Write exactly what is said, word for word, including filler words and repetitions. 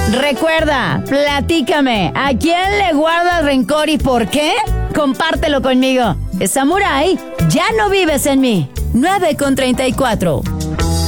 Recuerda, platícame, ¿a quién le guardas rencor y por qué? Compártelo conmigo. Es Samurai, ya no vives en mí. nueve con treinta y cuatro.